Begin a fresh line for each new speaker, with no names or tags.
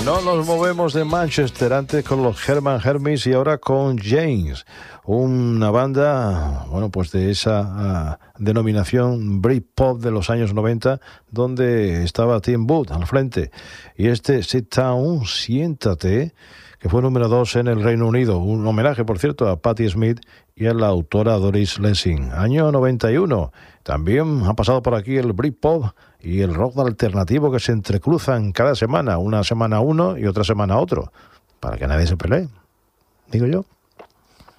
No nos movemos de Manchester, antes con los Herman Hermits y ahora con James, una banda, bueno, pues de esa denominación Britpop de los años 90, donde estaba Tim Booth al frente. Y este Sit Down, siéntate, que fue número 2 en el Reino Unido. Un homenaje, por cierto, a Patti Smith y a la autora Doris Lessing. Año 91. También ha pasado por aquí el Britpop y el rock alternativo que se entrecruzan cada semana. Una semana uno y otra semana otro. Para que nadie se pelee, digo yo.